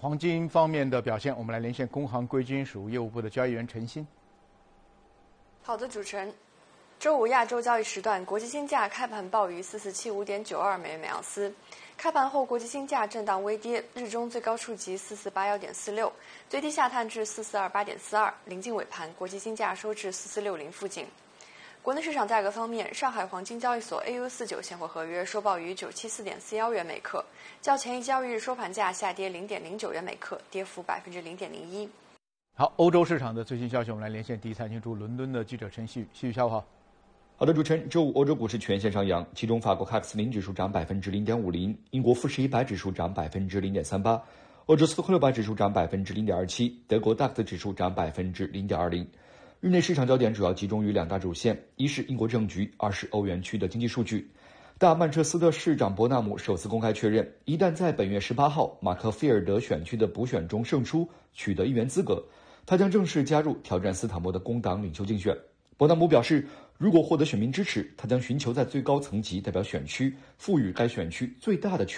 黄金方面的表现，我们来连线工行贵金属业务部的交易员陈鑫。 好的，主持人。周五亚洲交易时段，国际金价开盘报于4475.92美元每盎司。开盘后，国际金价震荡微跌，日中最高触及4481.46，最低下探至4428.42。临近尾盘，国际金价收至4460附近。国内市场价格方面，上海黄金交易所 AU49现货合约收报于974.41元每克，较前一交易日收盘价下跌0.09元每克，跌幅0.01%。 好，欧洲市场的最新消息，我们来连线第一财经驻伦敦的记者陈旭。旭下午好。 好的，主持人，周五欧洲股市全线上扬，其中法国 CAC 指数涨0.50%，英国富时100指数涨0.38%，欧洲斯托克600指数涨0.27%，德国 DAX 指数涨0.20%。日内市场焦点主要集中于两大主线，一是英国政局，二是欧元区的经济数据。大曼彻斯特市长伯纳姆首次公开确认，一旦在本月18号马克菲尔德选区的补选中胜出，取得议员资格，他将正式加入挑战斯坦默的工党领袖竞选。伯纳姆表示，如果获得选民支持，他将寻求在最高层级代表选区，赋予该选区最大的权